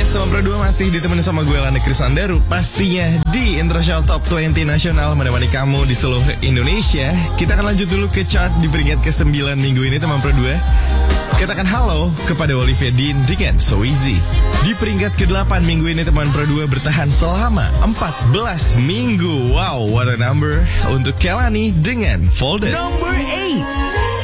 Sama Pro 2 masih ditemani sama gue Lani Krisandaru. Pastinya di International Top 20 Nasional menemani kamu di seluruh Indonesia. Kita akan lanjut dulu ke chart di peringkat ke-9 minggu ini teman Pro 2. Katakan halo kepada Olivia Dean dengan So Easy. Di peringkat ke-8 minggu ini teman Pro 2 bertahan selama 14 minggu. Wow, what a number. Untuk Kelani dengan Folded. Number 8.